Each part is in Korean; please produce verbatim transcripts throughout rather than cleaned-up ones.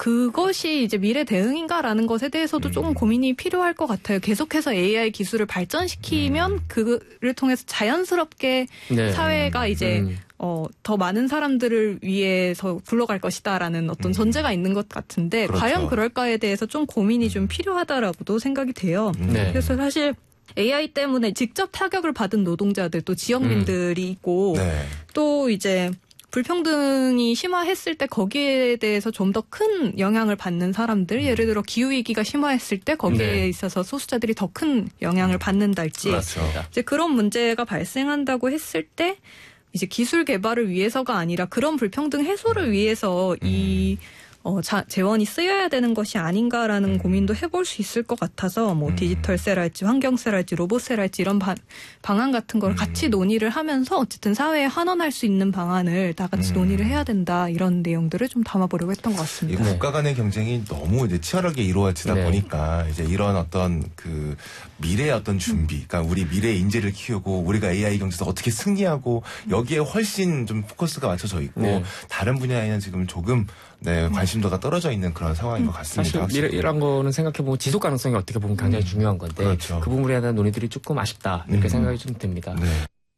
그것이 이제 미래 대응인가라는 것에 대해서도 음. 조금 고민이 필요할 것 같아요. 계속해서 에이아이 기술을 발전시키면 음. 그를 통해서 자연스럽게 네. 사회가 이제 음. 어, 더 많은 사람들을 위해서 굴러갈 것이다라는 어떤 음. 전제가 있는 것 같은데 그렇죠. 과연 그럴까에 대해서 좀 고민이 좀 필요하다라고도 생각이 돼요. 네. 그래서 사실 에이아이 때문에 직접 타격을 받은 노동자들 또 지역민들이 음. 있고 네. 또 이제 불평등이 심화했을 때 거기에 대해서 좀 더 큰 영향을 받는 사람들, 예를 들어 기후위기가 심화했을 때 거기에 네. 있어서 소수자들이 더 큰 영향을 받는달지 그렇죠. 이제 그런 문제가 발생한다고 했을 때 이제 기술 개발을 위해서가 아니라 그런 불평등 해소를 위해서 음. 이 어, 자, 재원이 쓰여야 되는 것이 아닌가라는 음. 고민도 해볼 수 있을 것 같아서 뭐 음. 디지털세랄지 환경세랄지 로봇세랄지 이런 바, 방안 같은 걸 음. 같이 논의를 하면서 어쨌든 사회에 환원할 수 있는 방안을 다 같이 음. 논의를 해야 된다 이런 내용들을 좀 담아보려고 했던 것 같습니다. 네. 국가 간의 경쟁이 너무 이제 치열하게 이루어지다 네. 보니까 이제 이런 어떤 그 미래의 어떤 준비, 그러니까 우리 미래의 인재를 키우고 우리가 에이아이 경제에서 어떻게 승리하고 여기에 훨씬 좀 포커스가 맞춰져 있고 네. 다른 분야에는 지금 조금 네, 관심도가 떨어져 있는 그런 상황인 것 같습니다. 사실 미래, 이런 거는 생각해보면 지속 가능성이 어떻게 보면 굉장히 음, 중요한 건데 그렇죠. 그 부분에 대한 논의들이 조금 아쉽다 이렇게 음. 생각이 좀 듭니다. 네.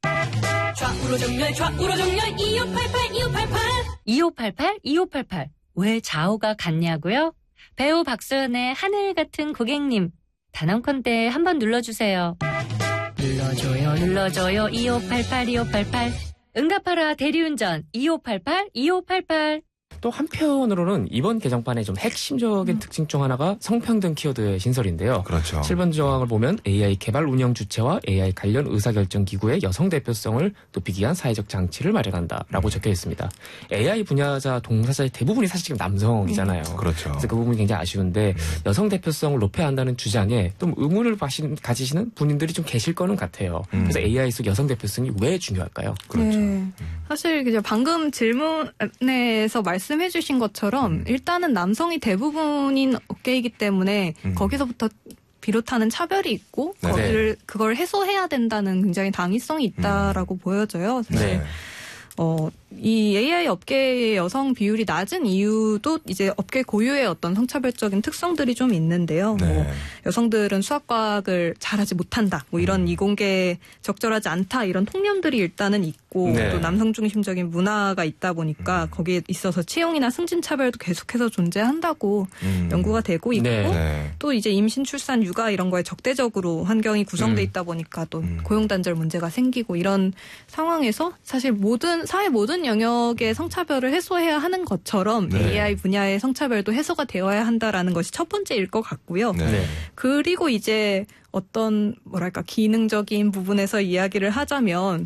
좌우로 정렬 좌우로 정렬 이오팔팔 이오팔팔 이오팔팔 이오팔팔 왜 좌우가 같냐고요? 배우 박소연의 하늘 같은 고객님 단언컨대 한번 눌러주세요. 눌러줘요 눌러줘요 이오팔팔 이오팔팔 응답하라 대리운전 이오팔팔 이오팔팔 또 한편으로는 이번 개정판의 좀 핵심적인 음. 특징 중 하나가 성평등 키워드의 신설인데요. 그렇죠. 칠 번 조항을 보면 에이아이 개발 운영 주체와 에이아이 관련 의사결정 기구의 여성 대표성을 높이기 위한 사회적 장치를 마련한다라고 음. 적혀 있습니다. 에이아이 분야자 동사자의 대부분이 사실 지금 남성이잖아요. 음. 그렇죠. 그래서 그 부분이 굉장히 아쉬운데 음. 여성 대표성을 높여야 한다는 주장에 좀 의문을 가지시는 분들이 좀 계실 거는 같아요. 음. 그래서 에이아이 속 여성 대표성이 왜 중요할까요? 그렇죠. 네. 사실 그냥 방금 질문에서 말씀 말씀해 주신 것처럼 음. 일단은 남성이 대부분인 업계이기 때문에 음. 거기서부터 비롯하는 차별이 있고 네. 거기를 그걸 해소해야 된다는 굉장히 당위성이 있다라고 음. 보여져요. 사실 네. 어, 이 에이아이 업계의 여성 비율이 낮은 이유도 이제 업계 고유의 어떤 성차별적인 특성들이 좀 있는데요. 네. 뭐 여성들은 수학과학을 잘하지 못한다. 뭐 이런 음. 이공계 적절하지 않다. 이런 통념들이 일단은 있고 네. 또 남성 중심적인 문화가 있다 보니까 음. 거기에 있어서 채용이나 승진 차별도 계속해서 존재한다고 음. 연구가 되고 있고 네. 또 이제 임신, 출산, 육아 이런 거에 적대적으로 환경이 구성돼 음. 있다 보니까 또 음. 고용 단절 문제가 생기고 이런 상황에서 사실 모든 사회 모든 영역의 성차별을 해소해야 하는 것처럼 네. 에이아이 분야의 성차별도 해소가 되어야 한다라는 것이 첫 번째일 것 같고요. 네. 그리고 이제 어떤 뭐랄까 기능적인 부분에서 이야기를 하자면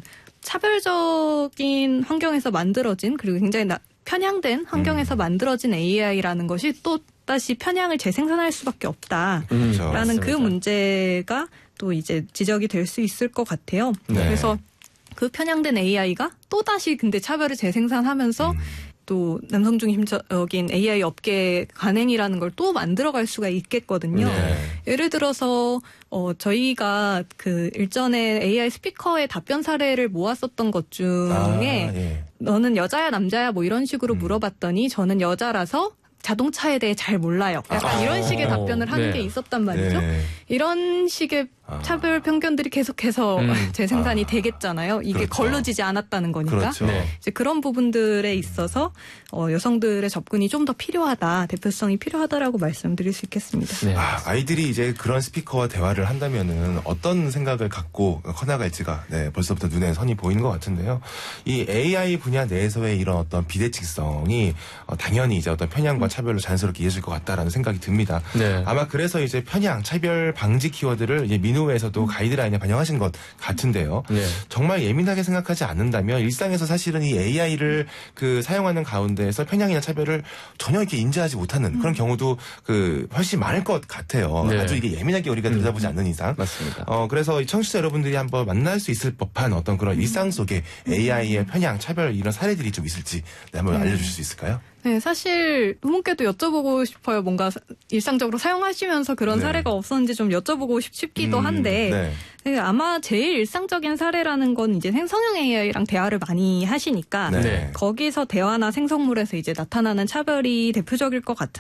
차별적인 환경에서 만들어진 그리고 굉장히 나, 편향된 환경에서 음. 만들어진 에이아이라는 것이 또 다시 편향을 재생산할 수밖에 없다라는 음, 그 문제가 또 이제 지적이 될 수 있을 것 같아요. 네. 그래서 그 편향된 에이아이가 또다시 근데 차별을 재생산하면서 음. 또 남성 중심적인 에이아이 업계 관행이라는 걸 또 만들어갈 수가 있겠거든요. 네. 예를 들어서 어 저희가 그 일전에 에이아이 스피커의 답변 사례를 모았었던 것 중에 아, 예. 너는 여자야 남자야 뭐 이런 식으로 음. 물어봤더니 저는 여자라서 자동차에 대해 잘 몰라요. 약간 아, 이런 식의 답변을 하는 네. 게 있었단 말이죠. 네. 이런 식의 차별 편견들이 계속해서 음. 재생산이 아. 되겠잖아요. 이게 그렇죠. 걸러지지 않았다는 거니까. 그렇죠. 네. 이제 그런 부분들에 있어서 어, 여성들의 접근이 좀 더 필요하다, 대표성이 필요하다라고 말씀드릴 수 있겠습니다. 네. 아, 아이들이 이제 그런 스피커와 대화를 한다면은 어떤 생각을 갖고 커나갈지가 네, 벌써부터 눈에 선이 보이는 것 같은데요. 이 에이아이 분야 내에서의 이런 어떤 비대칭성이 어, 당연히 이제 어떤 편향과 차별로 자연스럽게 이어질 것 같다라는 생각이 듭니다. 네. 아마 그래서 이제 편향, 차별 방지 키워드를 이제 민우에서도 가이드라인에 반영하신 것 같은데요. 네. 정말 예민하게 생각하지 않는다면 일상에서 사실은 이 에이아이를 그 사용하는 가운데에서 편향이나 차별을 전혀 이렇게 인지하지 못하는 그런 경우도 그 훨씬 많을 것 같아요. 네. 아주 이게 예민하게 우리가 들여다보지 않는 이상. 맞습니다. 어 그래서 이 청취자 여러분들이 한번 만날 수 있을 법한 어떤 그런 일상 속에 에이아이의 편향, 차별 이런 사례들이 좀 있을지 한번 알려주실 수 있을까요? 네, 사실 부모께도 여쭤보고 싶어요. 뭔가 일상적으로 사용하시면서 그런 네. 사례가 없었는지 좀 여쭤보고 싶기도 한데 음, 네. 네, 아마 제일 일상적인 사례라는 건 이제 생성형 에이아이랑 대화를 많이 하시니까 네. 거기서 대화나 생성물에서 이제 나타나는 차별이 대표적일 것 같은데